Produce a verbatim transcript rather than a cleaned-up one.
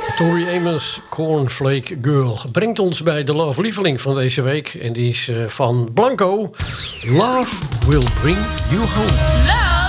Tori Amos, Cornflake Girl, brengt ons bij de love lieveling van deze week. En die is uh, van Blanco. Love Will Bring You Home.